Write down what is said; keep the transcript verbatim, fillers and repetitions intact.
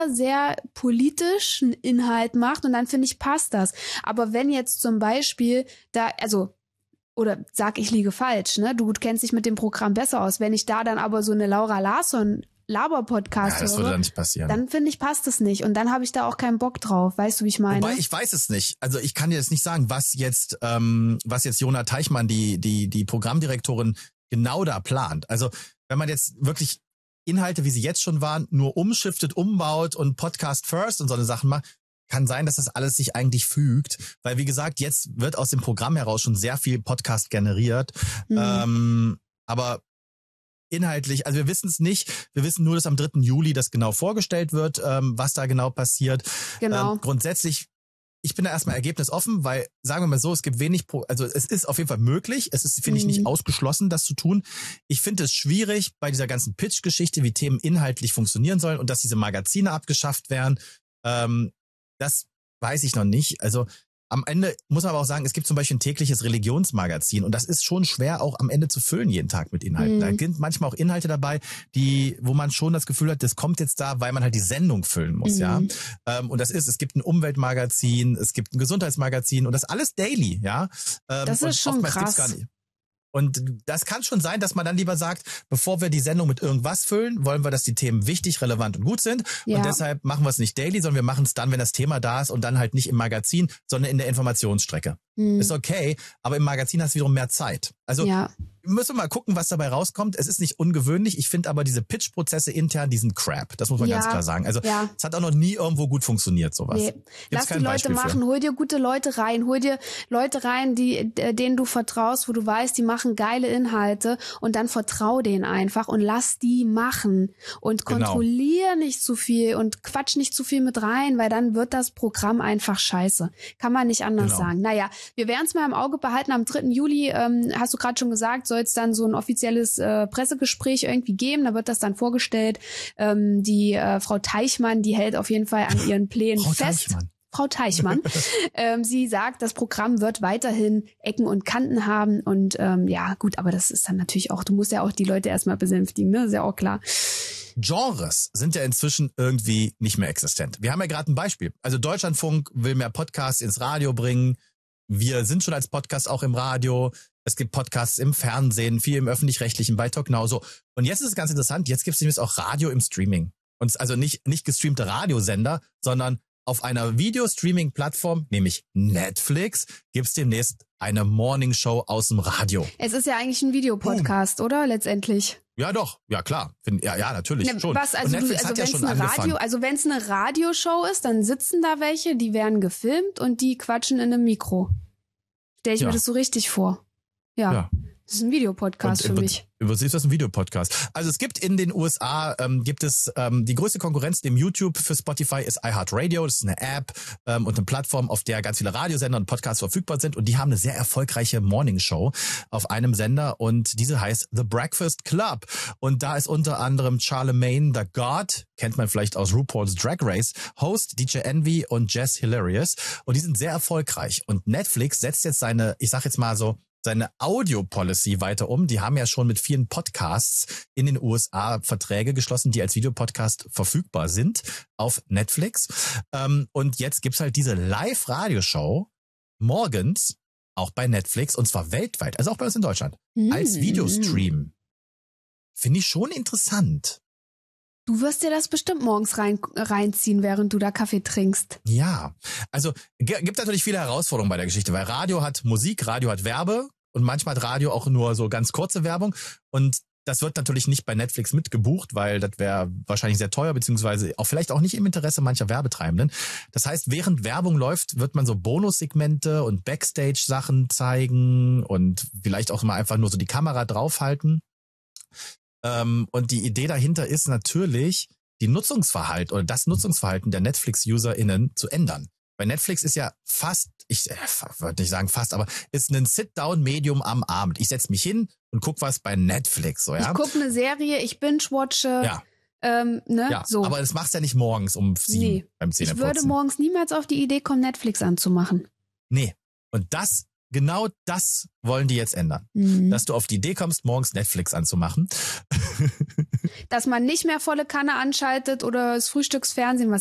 sehr politischen Inhalt macht und dann finde ich, passt das. Aber wenn jetzt zum Beispiel da, also, oder sag ich liege falsch, ne? Du kennst dich mit dem Programm besser aus. Wenn ich da dann aber so eine Laura Larsson Laber-Podcast ja, das höre, würde dann nicht passieren. Dann finde ich, passt es nicht. Und dann habe ich da auch keinen Bock drauf. Weißt du, wie ich meine? Wobei, ich weiß es nicht. Also ich kann dir jetzt nicht sagen, was jetzt, ähm, was jetzt Jona Teichmann, die, die, die Programmdirektorin, genau da plant. Also wenn man jetzt wirklich Inhalte, wie sie jetzt schon waren, nur umschiftet, umbaut und Podcast First und so eine Sachen macht, kann sein, dass das alles sich eigentlich fügt. Weil, wie gesagt, jetzt wird aus dem Programm heraus schon sehr viel Podcast generiert. Mhm. Ähm, aber inhaltlich, also wir wissen es nicht. Wir wissen nur, dass am dritten Juli das genau vorgestellt wird, ähm, was da genau passiert. Genau. Ähm, grundsätzlich, ich bin da erstmal ergebnisoffen, weil, sagen wir mal so, es gibt wenig, Pro- also es ist auf jeden Fall möglich. Es ist, finde ich, nicht ausgeschlossen, das zu tun. Ich finde es schwierig bei dieser ganzen Pitch-Geschichte, wie Themen inhaltlich funktionieren sollen und dass diese Magazine abgeschafft werden. Ähm, das weiß ich noch nicht. Also am Ende muss man aber auch sagen, es gibt zum Beispiel ein tägliches Religionsmagazin und das ist schon schwer auch am Ende zu füllen jeden Tag mit Inhalten. Mhm. Da sind manchmal auch Inhalte dabei, die, wo man schon das Gefühl hat, das kommt jetzt da, weil man halt die Sendung füllen muss, mhm. ja. Ähm, und das ist, es gibt ein Umweltmagazin, es gibt ein Gesundheitsmagazin und das alles daily, ja. Ähm, das ist schon krass. Gar nicht. Und das kann schon sein, dass man dann lieber sagt, bevor wir die Sendung mit irgendwas füllen, wollen wir, dass die Themen wichtig, relevant und gut sind. Ja. Und deshalb machen wir es nicht daily, sondern wir machen es dann, wenn das Thema da ist und dann halt nicht im Magazin, sondern in der Informationsstrecke. Hm. Ist okay, aber im Magazin hast du wiederum mehr Zeit. Also ja. müssen wir mal gucken, was dabei rauskommt. Es ist nicht ungewöhnlich. Ich finde aber diese Pitch-Prozesse intern, die sind crap. Das muss man ja. ganz klar sagen. Also ja. es hat auch noch nie irgendwo gut funktioniert, sowas. Nee. Lass die Leute Beispiel machen. Für. Hol dir gute Leute rein. Hol dir Leute rein, die denen du vertraust, wo du weißt, die machen geile Inhalte und dann vertrau denen einfach und lass die machen. Und kontrollier genau. nicht zu viel und quatsch nicht zu viel mit rein, weil dann wird das Programm einfach scheiße. Kann man nicht anders genau. sagen. Naja, wir werden es mal im Auge behalten. Am dritten Juli, ähm, hast du gerade schon gesagt, soll es dann so ein offizielles äh, Pressegespräch irgendwie geben. Da wird das dann vorgestellt. Ähm, die äh, Frau Teichmann, die hält auf jeden Fall an ihren Plänen Frau fest. Teichmann. Frau Teichmann. ähm, sie sagt, das Programm wird weiterhin Ecken und Kanten haben. Und ähm, ja, gut, aber das ist dann natürlich auch, du musst ja auch die Leute erstmal besänftigen, ne? Ist ja auch klar. Genres sind ja inzwischen irgendwie nicht mehr existent. Wir haben ja gerade ein Beispiel. Also Deutschlandfunk will mehr Podcasts ins Radio bringen. Wir sind schon als Podcast auch im Radio. Es gibt Podcasts im Fernsehen, viel im Öffentlich-Rechtlichen, bei Talk Now. So. Und jetzt ist es ganz interessant, jetzt gibt es nämlich auch Radio im Streaming. Und also nicht, nicht gestreamte Radiosender, sondern auf einer Video-Streaming-Plattform, nämlich Netflix, gibt es demnächst eine Morningshow aus dem Radio. Es ist ja eigentlich ein Videopodcast, Boom. Oder? Letztendlich. Ja, doch. Ja, klar. Find, ja, ja, natürlich. Ne, schon. Was, also du, also wenn es ja eine Radio, also wenn es eine Radioshow ist, dann sitzen da welche, die werden gefilmt und die quatschen in einem Mikro. Stell ich ja. mir das so richtig vor. Ja. ja. Das ist ein Videopodcast für mich. Im Prinzip ist das ein Videopodcast. Also es gibt in den U S A, ähm, gibt es ähm, die größte Konkurrenz dem YouTube für Spotify ist iHeartRadio. Das ist eine App ähm, und eine Plattform, auf der ganz viele Radiosender und Podcasts verfügbar sind. Und die haben eine sehr erfolgreiche Morningshow auf einem Sender. Und diese heißt The Breakfast Club. Und da ist unter anderem Charlemagne the God, kennt man vielleicht aus RuPaul's Drag Race, Host D J Envy und Jess Hilarious. Und die sind sehr erfolgreich. Und Netflix setzt jetzt seine, ich sag jetzt mal so, seine Audio-Policy weiter um. Die haben ja schon mit vielen Podcasts in den U S A Verträge geschlossen, die als Videopodcast verfügbar sind auf Netflix. Und jetzt gibt's halt diese Live-Radioshow morgens auch bei Netflix und zwar weltweit, also auch bei uns in Deutschland, mm. als Videostream. Finde ich schon interessant. Du wirst dir das bestimmt morgens rein, reinziehen, während du da Kaffee trinkst. Ja, also g- gibt natürlich viele Herausforderungen bei der Geschichte, weil Radio hat Musik, Radio hat Werbe und manchmal hat Radio auch nur so ganz kurze Werbung und das wird natürlich nicht bei Netflix mitgebucht, weil das wäre wahrscheinlich sehr teuer, beziehungsweise auch vielleicht auch nicht im Interesse mancher Werbetreibenden. Das heißt, während Werbung läuft, wird man so Bonussegmente und Backstage-Sachen zeigen und vielleicht auch mal einfach nur so die Kamera draufhalten. Ähm, und die Idee dahinter ist natürlich, die Nutzungsverhalten oder das Nutzungsverhalten der Netflix-UserInnen zu ändern. Bei Netflix ist ja fast, ich äh, würde nicht sagen fast, aber ist ein Sit-Down-Medium am Abend. Ich setze mich hin und guck was bei Netflix. So, ja? Ich gucke eine Serie, ich binge-watche. Ja. Ähm, ne? Ja, so. Aber das machst du ja nicht morgens um sieben nee. beim Zähneputzen. Ich würde morgens niemals auf die Idee kommen, Netflix anzumachen. Nee. Und das genau das wollen die jetzt ändern. Mhm. Dass du auf die Idee kommst, morgens Netflix anzumachen. Dass man nicht mehr volle Kanne anschaltet oder das Frühstücksfernsehen, was